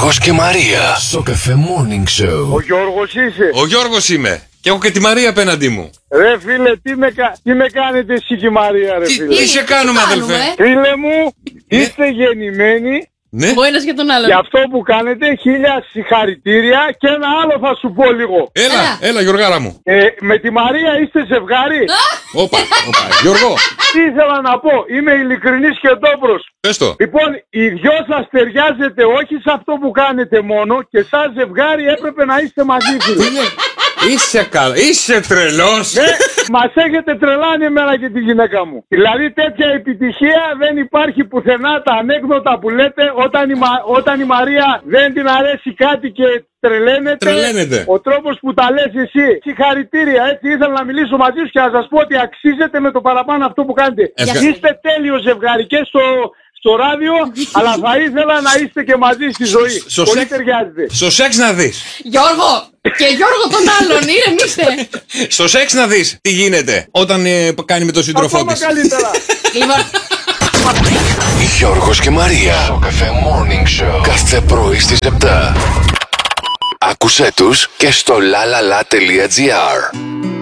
Γιώργος και Μαρία στο Cafe Morning Show. Ο Γιώργος είσαι? Ο Γιώργος είμαι. Και έχω και τη Μαρία απέναντί μου. Ρε φίλε, τι με κάνετε εσύ και η Μαρία, ρε φίλε? Τι σε κάνουμε, αδελφέ? Φίλε μου, είστε γεννημένοι. Ναι. Ο ένας για τον άλλον. Για αυτό που κάνετε, 1000 συγχαρητήρια. Και ένα άλλο θα σου πω λίγο. Έλα, Γιωργάρα μου. Με τη Μαρία είστε ζευγάρι? Όπα, Γιώργο. Τι ήθελα να πω, είμαι ειλικρινής και ντόπρος. Πες το. Λοιπόν, οι δυο σας ταιριάζετε όχι σε αυτό που κάνετε μόνο, και σαν ζευγάρι έπρεπε να είστε μαζί, φίλε. Είσαι καλά, είσαι τρελός. Ναι, μας έχετε τρελάνει εμένα και τη γυναίκα μου. Δηλαδή τέτοια επιτυχία δεν υπάρχει πουθενά. Τα ανέκδοτα που λέτε όταν η Μαρία δεν την αρέσει κάτι και τρελαίνεται. Ο τρόπος που τα λες εσύ. Συγχαρητήρια, έτσι ήθελα να μιλήσω μαζί σου και να σας πω ότι αξίζετε με το παραπάνω αυτό που κάνετε. Είστε τέλειο ζευγάρι και στο ράδιο, αλλά θα ήθελα να είστε και μαζί στη ζωή. Πολύ ταιριάζετε. Στο σεξ να δεις. Γιώργο! Και Γιώργο τον άλλον, ηρεμήστε. Στο σεξ να δεις τι γίνεται όταν κάνει με τον σύντροφό της. Ακόμα καλύτερα. Γιώργος και Μαρία στο Cafe Morning Show. Κάθε πρωί στις 7. Άκουσέ τους και στο lalala.gr.